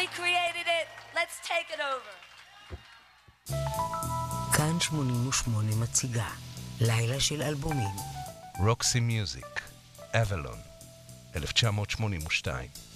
We created it. Let's take it over. כאן 88 מציגה לילה של אלבומים. רוקסי מיוזיק, אבלון, 1982.